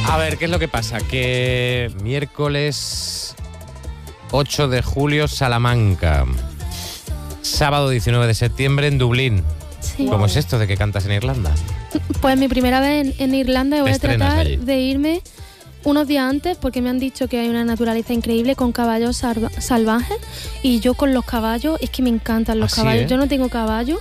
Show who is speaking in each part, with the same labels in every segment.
Speaker 1: A ver, ¿qué es lo que pasa? Que miércoles 8 de julio, Salamanca. Sábado 19 de septiembre en Dublín.
Speaker 2: Sí.
Speaker 1: ¿Cómo es esto de que cantas en Irlanda?
Speaker 2: Pues mi primera vez en Irlanda y voy a
Speaker 1: estrenas
Speaker 2: tratar
Speaker 1: allí.
Speaker 2: de irme unos días antes porque me han dicho que hay una naturaleza increíble con caballos salvajes y yo con los caballos, es que me encantan los
Speaker 1: ¿Ah, sí,
Speaker 2: caballos.
Speaker 1: eh?
Speaker 2: Yo no tengo caballo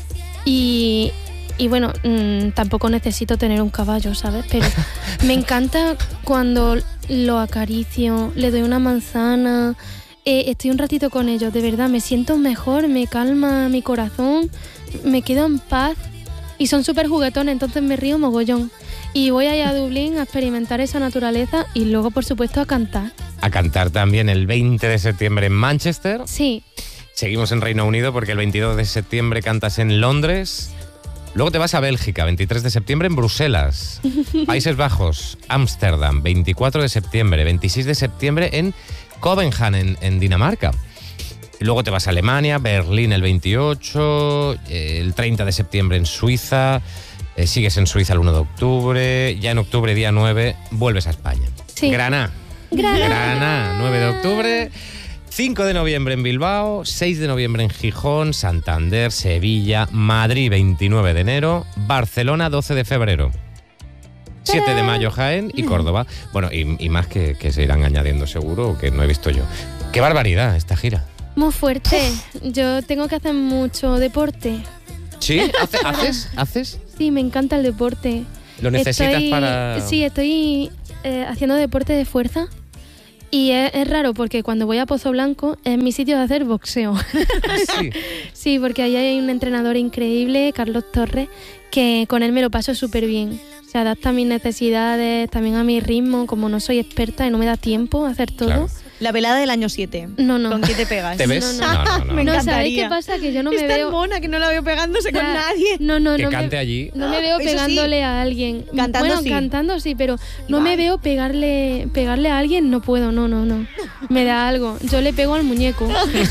Speaker 2: y bueno, tampoco necesito tener un caballo, ¿sabes? Pero me encanta cuando lo acaricio, le doy una manzana, estoy un ratito con ellos, de verdad, me siento mejor, me calma mi corazón, me quedo en paz y son súper juguetones, entonces me río mogollón. Y voy allá a Dublín a experimentar esa naturaleza y luego, por supuesto, a cantar.
Speaker 1: A cantar también el 20 de septiembre en Manchester.
Speaker 2: Sí.
Speaker 1: Seguimos en Reino Unido porque el 22 de septiembre cantas en Londres. Luego te vas a Bélgica, 23 de septiembre en Bruselas. Países Bajos, Ámsterdam, 24 de septiembre. 26 de septiembre en Copenhague, en Dinamarca. Y luego te vas a Alemania, Berlín el 28, el 30 de septiembre en Suiza, sigues en Suiza el 1 de octubre, ya en octubre, día 9, vuelves a España.
Speaker 2: Sí.
Speaker 1: Granada, 9 de octubre, 5 de noviembre en Bilbao, 6 de noviembre en Gijón, Santander, Sevilla, Madrid 29 de enero, Barcelona 12 de febrero. 7 de mayo Jaén y Córdoba. Bueno, y más que se irán añadiendo seguro, que no he visto yo. ¡Qué barbaridad esta gira!
Speaker 2: Muy fuerte. Yo tengo que hacer mucho deporte.
Speaker 1: ¿Sí? ¿Haces?
Speaker 2: Sí, me encanta el deporte.
Speaker 1: ¿Lo necesitas para...?
Speaker 2: Sí, estoy haciendo deporte de fuerza. Y es raro porque cuando voy a Pozo Blanco es mi sitio de hacer boxeo.
Speaker 1: Sí.
Speaker 2: Sí, porque ahí hay un entrenador increíble, Carlos Torres, que con él me lo paso súper bien. Se adapta a mis necesidades, también a mi ritmo, como no soy experta y no me da tiempo a hacer todo.
Speaker 1: Claro.
Speaker 3: La velada del año 7.
Speaker 2: No.
Speaker 3: ¿Con qué te pegas?
Speaker 1: ¿Te ves?
Speaker 2: No.
Speaker 1: No.
Speaker 3: Me
Speaker 2: No, ¿sabéis
Speaker 3: encantaría.
Speaker 2: qué pasa? Que yo no me
Speaker 3: Es tan
Speaker 2: veo...
Speaker 3: mona que no la veo pegándose con nadie.
Speaker 2: No
Speaker 1: Que
Speaker 2: me-
Speaker 1: cante allí.
Speaker 2: No me veo
Speaker 3: Eso sí.
Speaker 2: pegándole a alguien.
Speaker 3: Cantando
Speaker 2: bueno,
Speaker 3: sí.
Speaker 2: cantando sí, pero no me
Speaker 3: Vale.
Speaker 2: veo pegarle a alguien, no puedo, no. Me da algo. Yo le pego al muñeco.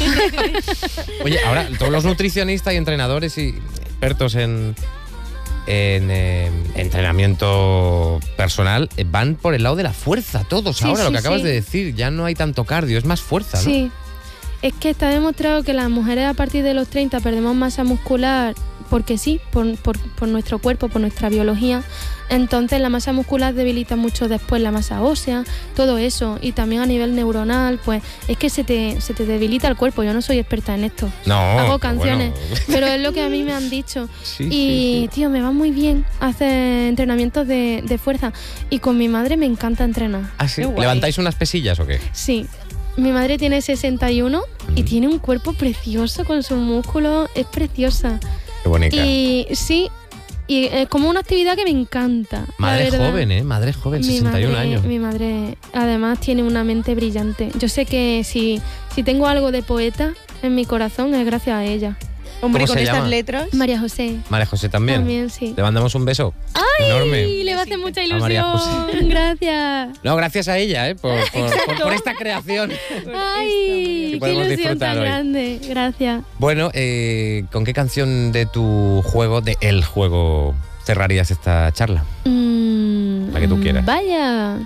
Speaker 1: Oye, ahora todos los nutricionistas y entrenadores y expertos en entrenamiento personal van por el lado de la fuerza, todos.
Speaker 2: Sí,
Speaker 1: Ahora, lo
Speaker 2: sí,
Speaker 1: que acabas
Speaker 2: sí.
Speaker 1: de decir, ya no hay tanto cardio, es más fuerza, ¿no?
Speaker 2: Sí. Es que está demostrado que las mujeres a partir de los 30 perdemos masa muscular porque sí, por nuestro cuerpo, por nuestra biología. Entonces la masa muscular debilita mucho después la masa ósea, todo eso. Y también a nivel neuronal, pues es que se te debilita el cuerpo. Yo no soy experta en esto.
Speaker 1: No,
Speaker 2: Hago
Speaker 1: pero
Speaker 2: canciones,
Speaker 1: bueno.
Speaker 2: pero es lo que a mí me han dicho.
Speaker 1: Sí,
Speaker 2: Y, tío, me va muy bien hacer entrenamientos de fuerza. Y con mi madre me encanta entrenar.
Speaker 1: ¿Ah, sí?
Speaker 3: Qué guay.
Speaker 1: ¿Levantáis unas pesillas o qué?
Speaker 2: Sí. Mi madre tiene 61 y tiene un cuerpo precioso con sus músculos. Es preciosa.
Speaker 1: Qué bonita.
Speaker 2: Y sí, y es como una actividad que me encanta. la
Speaker 1: Madre
Speaker 2: verdad.
Speaker 1: joven, ¿eh? Madre joven, 61 años.
Speaker 2: Mi madre además tiene una mente brillante. Yo sé que si tengo algo de poeta en mi corazón es gracias a ella.
Speaker 3: Hombre,
Speaker 1: ¿Cómo
Speaker 3: con
Speaker 1: se
Speaker 3: estas
Speaker 1: llama?
Speaker 3: letras.
Speaker 2: María José.
Speaker 1: María José también.
Speaker 2: También, sí.
Speaker 1: Le mandamos un beso enorme.
Speaker 2: Y le va a hacer mucha
Speaker 1: A María
Speaker 2: ilusión. Gracias.
Speaker 1: No, gracias a ella, por esta creación.
Speaker 2: Ay, qué
Speaker 1: podemos
Speaker 2: ilusión
Speaker 1: disfrutar
Speaker 2: tan
Speaker 1: hoy.
Speaker 2: grande. Gracias.
Speaker 1: Bueno, ¿con qué canción de tu juego, de el juego, cerrarías esta charla? La que tú quieras.
Speaker 2: Vaya.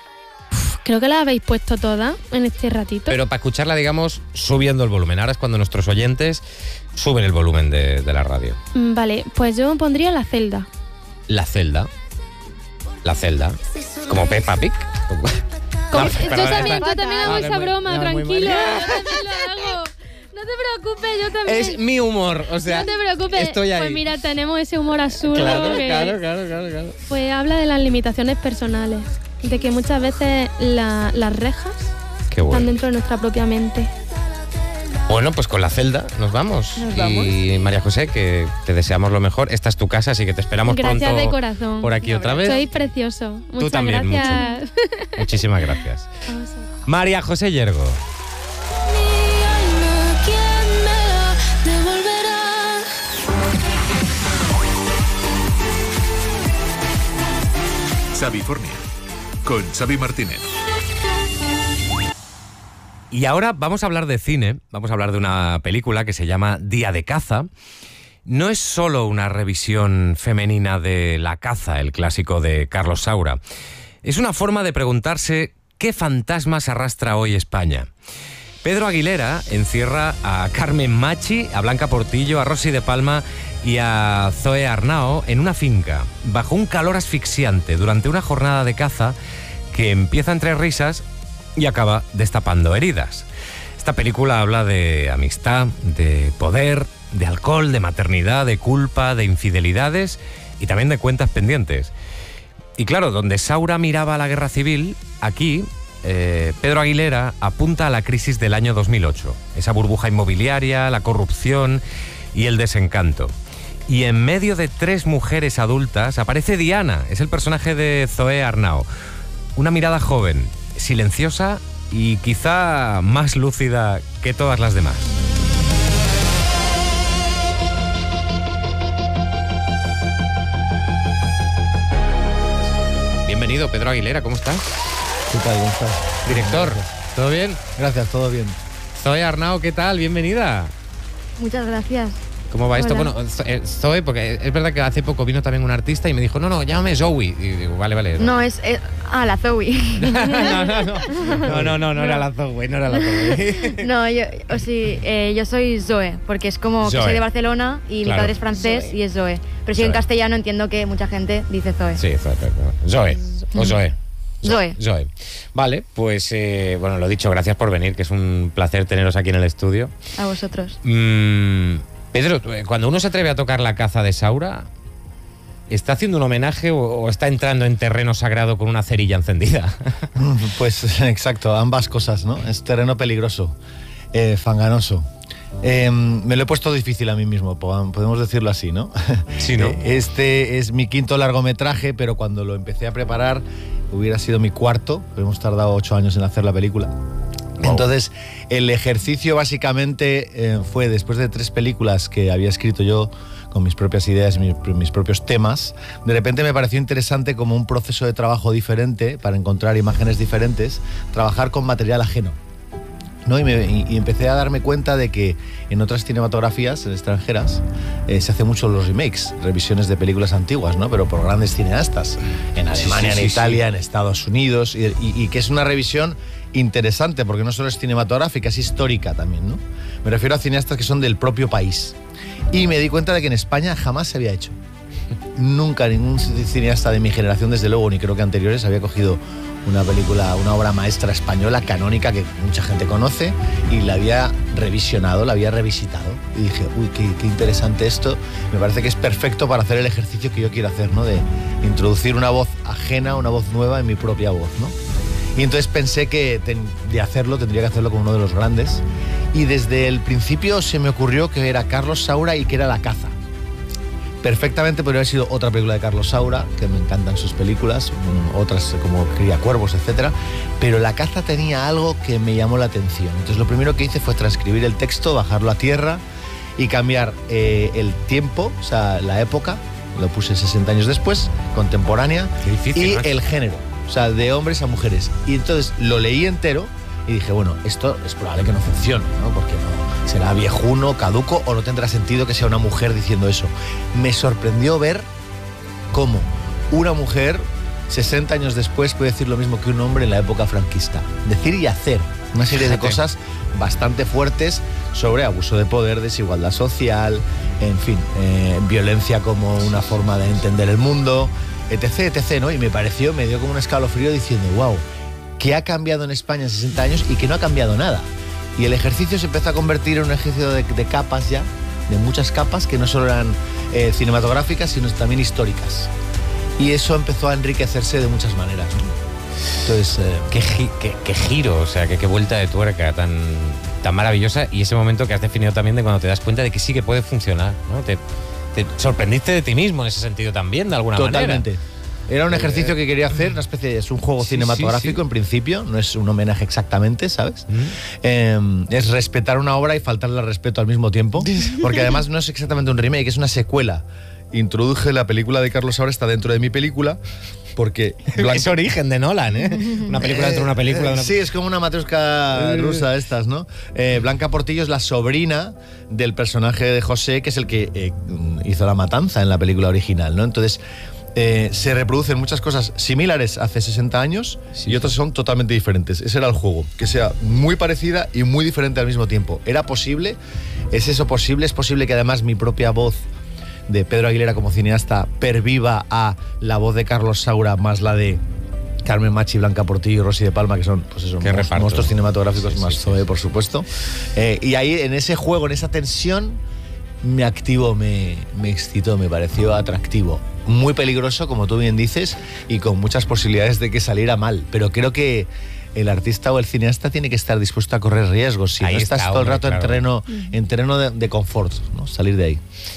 Speaker 2: Creo que la habéis puesto todas en este ratito.
Speaker 1: Pero para escucharla, digamos, subiendo el volumen. Ahora es cuando nuestros oyentes suben el volumen de la radio.
Speaker 2: Vale, pues yo pondría La Celda.
Speaker 1: La celda. La celda. Como Peppa Pig.
Speaker 2: Como-
Speaker 1: No,
Speaker 2: yo
Speaker 1: perdona,
Speaker 2: también,
Speaker 1: esta-
Speaker 2: yo también hago
Speaker 1: Vale,
Speaker 2: esa
Speaker 1: muy-
Speaker 2: broma,
Speaker 1: no, muy
Speaker 2: tranquilo.
Speaker 1: mal.
Speaker 2: Yo también lo hago. No te preocupes, yo también.
Speaker 1: Es mi humor, o sea,
Speaker 2: No te preocupes.
Speaker 1: estoy ahí.
Speaker 2: Pues mira, tenemos ese humor absurdo
Speaker 1: Claro,
Speaker 2: que
Speaker 1: claro.
Speaker 2: pues habla de las limitaciones personales, de que muchas veces las rejas
Speaker 1: Qué
Speaker 2: están
Speaker 1: bueno.
Speaker 2: dentro de nuestra propia mente.
Speaker 1: Bueno, pues con la celda nos vamos.
Speaker 3: Nos vamos.
Speaker 1: Y María José, que te deseamos lo mejor. Esta es tu casa, así que te esperamos
Speaker 2: Gracias
Speaker 1: pronto
Speaker 2: de corazón.
Speaker 1: por aquí otra vez.
Speaker 2: Sois precioso. Muchas
Speaker 1: también,
Speaker 2: gracias.
Speaker 1: Muchísimas gracias.
Speaker 2: Vamos a ver.
Speaker 1: María José Yergo.
Speaker 4: Mi alma, ¿quién me la devolverá?
Speaker 5: Sabifornia, con Xavi Martínez.
Speaker 1: Y ahora vamos a hablar de cine, vamos a hablar de una película que se llama Día de caza. No es solo una revisión femenina de La caza, el clásico de Carlos Saura. Es una forma de preguntarse qué fantasmas arrastra hoy España. Pedro Aguilera encierra a Carmen Machi, a Blanca Portillo, a Rosy de Palma y a Zoe Arnao en una finca, bajo un calor asfixiante, durante una jornada de caza que empieza entre risas y acaba destapando heridas. Esta película habla de amistad, de poder, de alcohol, de maternidad, de culpa, de infidelidades y también de cuentas pendientes. Y claro, donde Saura miraba a la guerra civil, aquí Pedro Aguilera apunta a la crisis del año 2008, esa burbuja inmobiliaria, la corrupción y el desencanto. Y en medio de 3 mujeres adultas aparece Diana, es el personaje de Zoe Arnao. Una mirada joven, silenciosa y quizá más lúcida que todas las demás. Bienvenido, Pedro Aguilera, ¿cómo estás?
Speaker 6: ¿Qué tal? ¿Cómo estás?
Speaker 1: Director, ¿todo bien?
Speaker 6: Gracias, todo bien.
Speaker 1: Zoe Arnao, ¿qué tal? Bienvenida.
Speaker 2: Muchas gracias.
Speaker 1: ¿Cómo va esto?
Speaker 2: Hola.
Speaker 1: Bueno, Zoe, porque es verdad que hace poco vino también un artista y me dijo, no, llámame Zoe. Y digo, vale.
Speaker 2: No, es... la Zoe.
Speaker 1: No era la Zoe, no era la Zoe.
Speaker 2: No, yo soy Zoe, porque es como que
Speaker 1: Zoe.
Speaker 2: soy de Barcelona y
Speaker 1: Claro.
Speaker 2: mi padre es francés
Speaker 3: Zoe.
Speaker 2: y es Zoe. Pero si en
Speaker 1: Zoe.
Speaker 2: castellano entiendo que mucha gente dice Zoe.
Speaker 1: Sí, Zoe. O Zoe.
Speaker 2: Zoe.
Speaker 1: Vale, pues bueno, lo dicho, gracias por venir, que es un placer teneros aquí en el estudio.
Speaker 2: A vosotros.
Speaker 1: Pedro, cuando uno se atreve a tocar la caza de Saura, ¿está haciendo un homenaje o está entrando en terreno sagrado con una cerilla encendida?
Speaker 6: Pues exacto, ambas cosas, ¿no? Es terreno peligroso, fanganoso. Me lo he puesto difícil a mí mismo, podemos decirlo así, ¿no?
Speaker 1: Sí, ¿no?
Speaker 6: Este es mi 5º largometraje, pero cuando lo empecé a preparar hubiera sido mi 4º. Hemos tardado 8 años en hacer la película.
Speaker 1: Wow.
Speaker 6: Entonces, el ejercicio básicamente fue, después de 3 películas que había escrito yo con mis propias ideas, mis propios temas, de repente me pareció interesante, como un proceso de trabajo diferente, para encontrar imágenes diferentes, trabajar con material ajeno, ¿no? Y empecé a darme cuenta de que en otras cinematografías extranjeras se hace mucho los remakes, revisiones de películas antiguas, ¿no? Pero por grandes cineastas, en Alemania,
Speaker 1: sí,
Speaker 6: en Italia, en Estados Unidos, y que es una revisión interesante, porque no solo es cinematográfica, es histórica también, ¿no? Me refiero a cineastas que son del propio país. Y me di cuenta de que en España jamás se había hecho. Nunca ningún cineasta de mi generación, desde luego, ni creo que anteriores, había cogido una película, una obra maestra española canónica que mucha gente conoce, y la había revisionado, la había revisitado. Y dije, uy, qué interesante esto. Me parece que es perfecto para hacer el ejercicio que yo quiero hacer, ¿no? De introducir una voz ajena, una voz nueva en mi propia voz, ¿no? Y entonces pensé que de hacerlo tendría que hacerlo con uno de los grandes. Y desde el principio se me ocurrió que era Carlos Saura y que era La caza. Perfectamente podría haber sido otra película de Carlos Saura, que me encantan sus películas, otras como Criacuervos, etc. Pero La caza tenía algo que me llamó la atención. Entonces lo primero que hice fue transcribir el texto, bajarlo a tierra y cambiar el tiempo, o sea, la época, lo puse 60 años después, contemporánea,
Speaker 1: Qué difícil,
Speaker 6: y
Speaker 1: ¿no?
Speaker 6: el género, o sea, de hombres a mujeres. Y entonces lo leí entero y dije, bueno, esto es probable que no funcione, ¿no? Porque no será viejuno, caduco, o no tendrá sentido que sea una mujer diciendo eso. Me sorprendió ver cómo una mujer 60 años después puede decir lo mismo que un hombre en la época franquista. Decir y hacer una serie de cosas bastante fuertes sobre abuso de poder, desigualdad social, en fin, violencia como una forma de entender el mundo, etc, etc, ¿no? Y me dio como un escalofrío diciendo, wow, ¿qué ha cambiado en España en 60 años y que no ha cambiado nada? Y el ejercicio se empezó a convertir en un ejercicio de capas ya, de muchas capas que no solo eran cinematográficas, sino también históricas. Y eso empezó a enriquecerse de muchas maneras, ¿no? Entonces,
Speaker 1: Qué giro, o sea, qué vuelta de tuerca tan maravillosa, y ese momento que has definido también de cuando te das cuenta de que sí que puede funcionar, ¿no? Te sorprendiste de ti mismo en ese sentido también, de alguna
Speaker 6: totalmente.
Speaker 1: manera.
Speaker 6: Era un ejercicio que quería hacer, una especie es un juego cinematográfico en principio, no es un homenaje exactamente, ¿sabes? Es respetar una obra y faltarle al respeto al mismo tiempo, porque además no es exactamente un remake, es una secuela. Introduje la película de Carlos Saura, está dentro de mi película, porque...
Speaker 1: Es origen de Nolan, ¿eh? Una película dentro de una película.
Speaker 6: Sí, es como una matrioshka rusa de estas, ¿no? Blanca Portillo es la sobrina del personaje de José, que es el que hizo la matanza en la película original, ¿no? Entonces, se reproducen muchas cosas similares hace 60 años y otras son totalmente diferentes. Ese era el juego, que sea muy parecida y muy diferente al mismo tiempo. ¿Era posible? ¿Es eso posible? ¿Es posible que además mi propia voz de Pedro Aguilera como cineasta perviva a la voz de Carlos Saura más la de Carmen Machi, Blanca Portillo y Rosy de Palma, que son pues eso, monstruos cinematográficos más Zoe, por supuesto? Y ahí en ese juego, en esa tensión, me activó, me excitó, me pareció atractivo. Muy peligroso, como tú bien dices, y con muchas posibilidades de que saliera mal. Pero creo que el artista o el cineasta tiene que estar dispuesto a correr riesgos. Si ahí no estás todo el rato en terreno de confort, ¿no? Salir de ahí.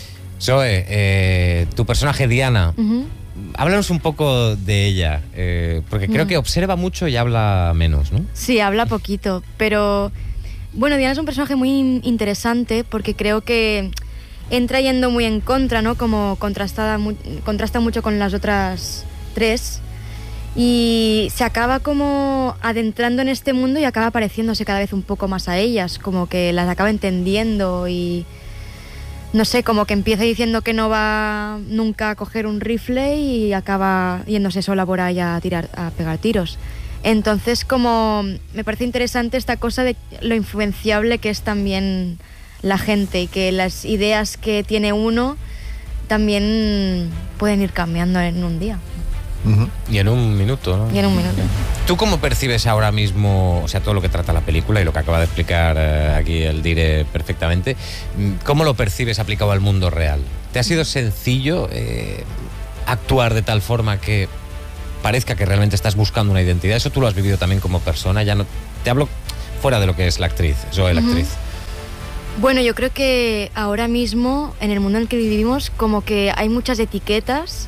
Speaker 1: Zoe, tu personaje Diana, háblanos un poco de ella, porque creo que observa mucho y habla menos, ¿no?
Speaker 7: Sí, habla poquito, pero bueno, Diana es un personaje muy interesante porque creo que entra yendo muy en contra, ¿no? Como contrasta mucho con las otras tres y se acaba como adentrando en este mundo y acaba pareciéndose cada vez un poco más a ellas, como que las acaba entendiendo y no sé, como que empieza diciendo que no va nunca a coger un rifle y acaba yéndose sola por ahí a pegar tiros. Entonces, como me parece interesante esta cosa de lo influenciable que es también la gente y que las ideas que tiene uno también pueden ir cambiando en un día.
Speaker 1: Y en un minuto, ¿no?
Speaker 7: Y en un minuto.
Speaker 1: ¿Tú cómo percibes ahora mismo, o sea, todo lo que trata la película y lo que acaba de explicar aquí el Dire perfectamente, cómo lo percibes aplicado al mundo real? ¿Te ha sido sencillo actuar de tal forma que parezca que realmente estás buscando una identidad? Eso tú lo has vivido también como persona, ya no te hablo fuera de lo que es la actriz, Zoe, la actriz.
Speaker 7: Bueno, yo creo que ahora mismo, en el mundo en el que vivimos, como que hay muchas etiquetas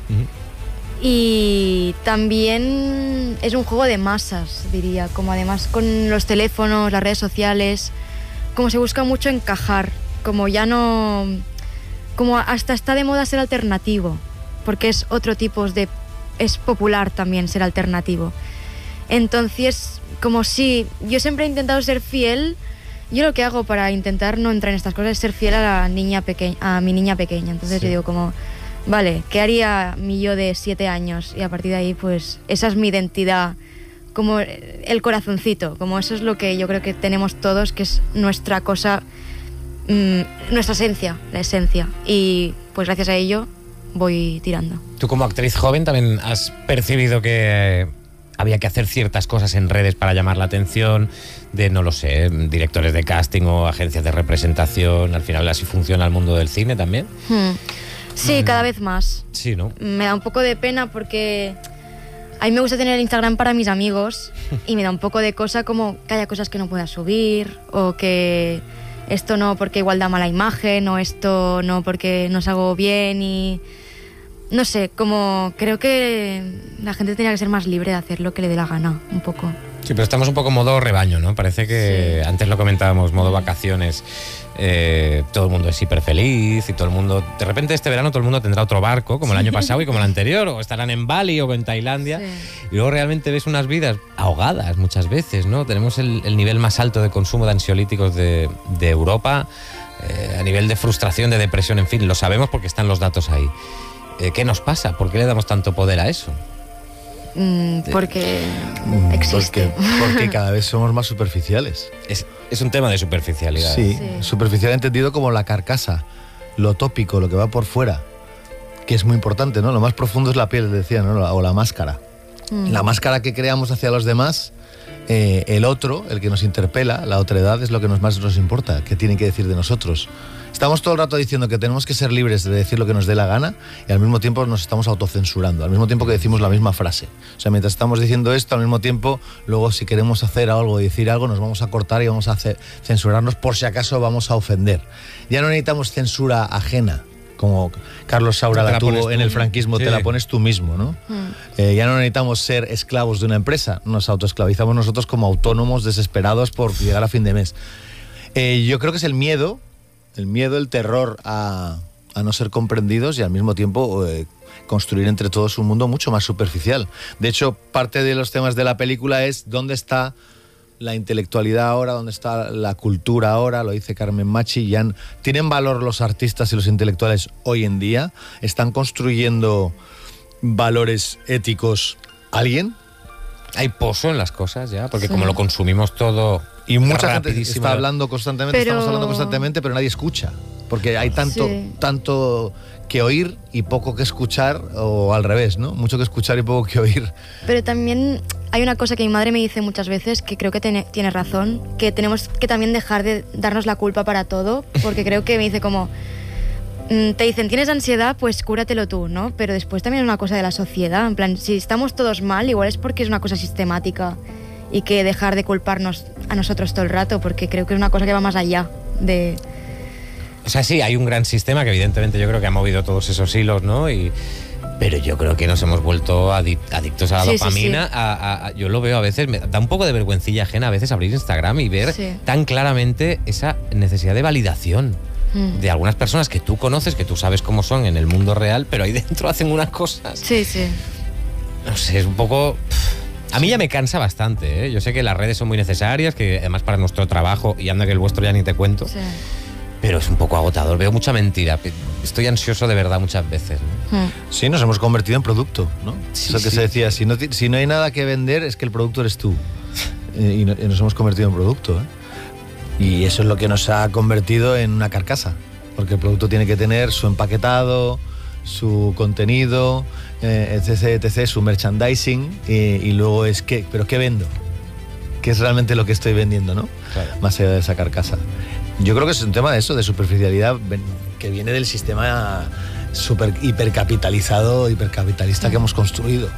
Speaker 7: y también es un juego de masas, diría, como además con los teléfonos, las redes sociales, como se busca mucho encajar, como ya no... como hasta está de moda ser alternativo, porque es otro tipo de... es popular también ser alternativo. Entonces, como si yo siempre he intentado ser fiel, yo lo que hago para intentar no entrar en estas cosas es ser fiel a mi niña pequeña. Entonces yo digo como, vale, ¿qué haría mi yo de 7 años? Y a partir de ahí, pues, esa es mi identidad, como el corazoncito, como eso es lo que yo creo que tenemos todos, que es nuestra cosa, nuestra esencia, la esencia. Y pues gracias a ello voy tirando.
Speaker 1: Tú como actriz joven también has percibido que había que hacer ciertas cosas en redes para llamar la atención de, no lo sé, directores de casting o agencias de representación. Al final así funciona el mundo del cine también.
Speaker 7: Sí, cada vez más.
Speaker 1: Sí, ¿no?
Speaker 7: Me da un poco de pena porque a mí me gusta tener el Instagram para mis amigos y me da un poco de cosa como que haya cosas que no pueda subir o que esto no porque igual da mala imagen o esto no porque no salgo bien y... No sé, como creo que la gente tenía que ser más libre de hacer lo que le dé la gana, un poco.
Speaker 1: Sí, pero estamos un poco modo rebaño, ¿no? Parece que antes lo comentábamos, modo vacaciones, todo el mundo es hiper feliz y todo el mundo... De repente este verano todo el mundo tendrá otro barco, como el año pasado y como el anterior, o estarán en Bali o en Tailandia, y luego realmente ves unas vidas ahogadas muchas veces, ¿no? Tenemos el nivel más alto de consumo de ansiolíticos de Europa, a nivel de frustración, de depresión, en fin, lo sabemos porque están los datos ahí. ¿Qué nos pasa? ¿Por qué le damos tanto poder a eso?
Speaker 7: Porque existe.
Speaker 6: Porque cada vez somos más superficiales.
Speaker 1: Es un tema de superficialidad.
Speaker 6: Sí, superficial entendido como la carcasa, lo tópico, lo que va por fuera, que es muy importante, ¿no? Lo más profundo es la piel, decía, ¿no? O la máscara. La máscara que creamos hacia los demás, el otro, el que nos interpela, la otredad, es lo que más nos importa, qué tiene que decir de nosotros. Estamos todo el rato diciendo que tenemos que ser libres de decir lo que nos dé la gana y al mismo tiempo nos estamos autocensurando, al mismo tiempo que decimos la misma frase. O sea, mientras estamos diciendo esto, al mismo tiempo, luego si queremos hacer algo y decir algo, nos vamos a cortar y vamos a censurarnos por si acaso vamos a ofender. Ya no necesitamos censura ajena, como Carlos Saura la tuvo en el franquismo, te la pones tú mismo, ¿no? Ya no necesitamos ser esclavos de una empresa, nos autoesclavizamos nosotros como autónomos desesperados por llegar a fin de mes. Yo creo que es el miedo, el terror a no ser comprendidos y al mismo tiempo construir entre todos un mundo mucho más superficial. De hecho, parte de los temas de la película es dónde está la intelectualidad ahora, dónde está la cultura ahora, lo dice Carmen Machi. ¿Tienen valor los artistas y los intelectuales hoy en día? ¿Están construyendo valores éticos alguien?
Speaker 1: Hay pozo en las cosas ya, porque como lo consumimos todo
Speaker 6: Y mucha gente
Speaker 1: rapidísimo.
Speaker 6: está hablando constantemente,
Speaker 7: Pero-
Speaker 6: estamos hablando constantemente, pero nadie escucha. Porque hay tanto que oír y poco que escuchar, o al revés, ¿no? Mucho que escuchar y poco que oír.
Speaker 7: Pero también hay una cosa que mi madre me dice muchas veces, que creo que tiene razón, que tenemos que también dejar de darnos la culpa para todo, porque creo que me dice como, te dicen, tienes ansiedad, pues cúratelo tú, ¿no? Pero después también es una cosa de la sociedad, en plan, si estamos todos mal, igual es porque es una cosa sistemática y que dejar de culparnos a nosotros todo el rato, porque creo que es una cosa que va más allá de...
Speaker 1: O sea, sí, hay un gran sistema que evidentemente yo creo que ha movido todos esos hilos, ¿no? Pero yo creo que nos hemos vuelto adictos a la
Speaker 7: Sí, sí,
Speaker 1: dopamina.
Speaker 7: sí.
Speaker 1: Yo lo veo a veces, me da un poco de vergüencilla ajena a veces abrir Instagram y ver
Speaker 7: Sí.
Speaker 1: tan claramente esa necesidad de validación de algunas personas que tú conoces, que tú sabes cómo son en el mundo real, pero ahí dentro hacen unas cosas.
Speaker 7: Sí, sí.
Speaker 1: No sé, es un poco... A mí ya me cansa bastante, ¿eh? Yo sé que las redes son muy necesarias, que además para nuestro trabajo, y anda que el vuestro ya ni te cuento,
Speaker 7: Sí.
Speaker 1: pero es un poco agotador. Veo mucha mentira. Estoy ansioso de verdad muchas veces, ¿no?
Speaker 6: Sí, nos hemos convertido en producto, ¿no?
Speaker 1: Sí,
Speaker 6: Eso que
Speaker 1: sí.
Speaker 6: se decía, si no hay nada que vender, es que el producto eres tú. Y nos hemos convertido en producto, ¿eh? Y eso es lo que nos ha convertido en una carcasa. Porque el producto tiene que tener su empaquetado, su contenido, etc., su merchandising, y luego es ¿qué? ¿Pero qué vendo? ¿Qué es realmente lo que estoy vendiendo, no?
Speaker 1: Claro.
Speaker 6: Más allá de esa carcasa. Yo creo que es un tema de eso, de superficialidad, que viene del sistema hipercapitalista que hemos construido.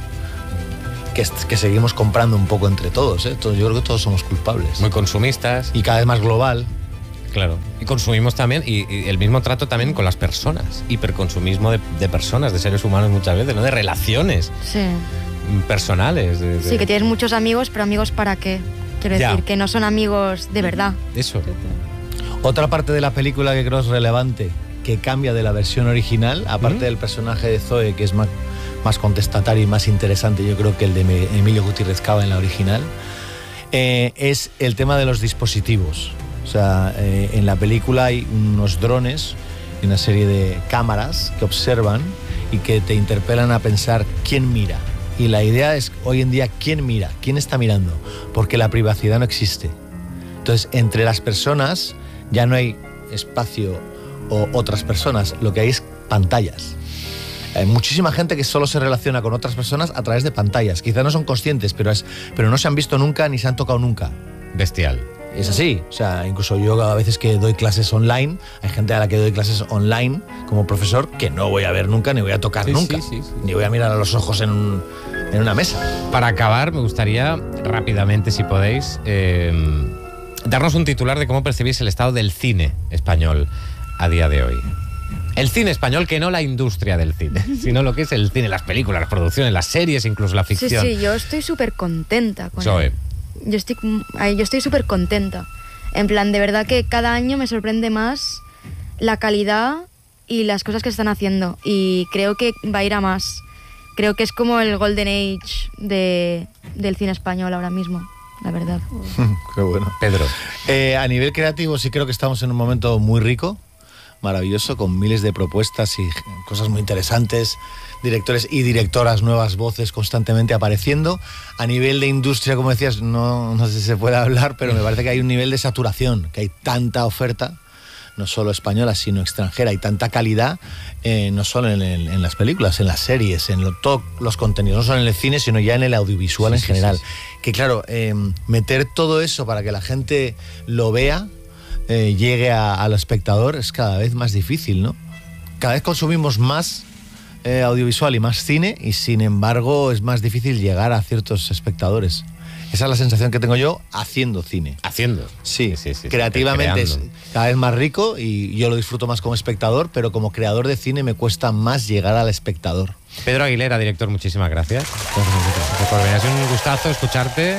Speaker 6: Que seguimos comprando un poco entre todos, ¿eh? Yo creo que todos somos culpables.
Speaker 1: Muy consumistas.
Speaker 6: Y cada vez más global.
Speaker 1: Claro. Y consumimos también, y el mismo trato también con las personas. Hiperconsumismo de personas, de seres humanos muchas veces, ¿no? De relaciones
Speaker 7: Sí.
Speaker 1: personales.
Speaker 7: Sí, que tienes muchos amigos, pero amigos ¿para qué? Quiero
Speaker 1: Ya.
Speaker 7: decir, que no son amigos de verdad.
Speaker 1: Eso.
Speaker 6: Otra parte de la película que creo es relevante, que cambia de la versión original, aparte del personaje de Zoe, que es más contestatario y más interesante, yo creo que el de Emilio Gutiérrez Cava en la original, es el tema de los dispositivos. O sea, en la película hay unos drones y una serie de cámaras que observan y que te interpelan a pensar quién mira. Y la idea es, hoy en día, ¿quién mira? ¿Quién está mirando? Porque la privacidad no existe. Entonces, entre las personas ya no hay espacio o otras personas, lo que hay es pantallas. Hay muchísima gente que solo se relaciona con otras personas a través de pantallas. Quizás no son conscientes, pero no se han visto nunca ni se han tocado nunca.
Speaker 1: Bestial.
Speaker 6: Es así, o sea, incluso yo a veces que doy clases online, hay gente a la que doy clases online como profesor que no voy a ver nunca, ni voy a tocar
Speaker 1: Sí,
Speaker 6: nunca,
Speaker 1: sí.
Speaker 6: ni voy a mirar a los ojos en una mesa.
Speaker 1: Para acabar, me gustaría rápidamente, si podéis, darnos un titular de cómo percibís el estado del cine español a día de hoy. El cine español, que no la industria del cine, sino lo que es el cine, las películas, las producciones, las series, incluso la ficción.
Speaker 7: Sí, yo estoy súper contenta con
Speaker 1: Zoe.
Speaker 7: él. Yo estoy súper contenta. En plan, de verdad que cada año me sorprende más la calidad y las cosas que se están haciendo. Y creo que va a ir a más. Creo que es como el Golden Age del cine español ahora mismo, la verdad.
Speaker 6: Qué bueno.
Speaker 1: Pedro.
Speaker 6: A nivel creativo sí creo que estamos en un momento muy rico, maravilloso, con miles de propuestas y cosas muy interesantes, directores y directoras, nuevas voces constantemente apareciendo. A nivel de industria, como decías, no sé si se puede hablar, pero me parece que hay un nivel de saturación, que hay tanta oferta, no solo española, sino extranjera, y tanta calidad, no solo en las películas, en las series, en todos los contenidos, no solo en el cine, sino ya en el audiovisual en general.
Speaker 1: Sí.
Speaker 6: Que claro, meter todo eso para que la gente lo vea, llegue al espectador, es cada vez más difícil, ¿no? Cada vez consumimos más audiovisual y más cine, y sin embargo es más difícil llegar a ciertos espectadores. Esa es la sensación que tengo yo haciendo cine.
Speaker 1: Haciendo.
Speaker 6: Sí, creativamente es
Speaker 1: creando.
Speaker 6: cada vez más rico y yo lo disfruto más como espectador, pero como creador de cine me cuesta más llegar al espectador.
Speaker 1: Pedro Aguilera, director, muchísimas gracias. Gracias por venir. Ha sido un gustazo escucharte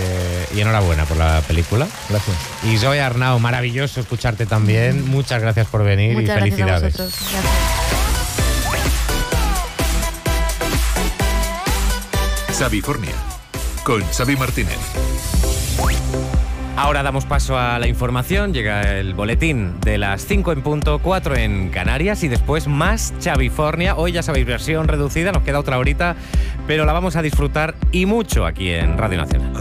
Speaker 1: y enhorabuena por la película.
Speaker 6: Gracias.
Speaker 1: Y Zoe Arnau, maravilloso escucharte también. Muchas gracias por venir
Speaker 7: Muchas
Speaker 1: y
Speaker 7: gracias a
Speaker 1: felicidades.
Speaker 7: vosotros. Gracias.
Speaker 5: Xavi Fornia, con Xavi Martínez.
Speaker 1: Ahora damos paso a la información, llega el boletín de las 5 en punto, 4 en Canarias y después más Xavifornia. Hoy ya sabéis, versión reducida, nos queda otra horita, pero la vamos a disfrutar y mucho aquí en Radio Nacional.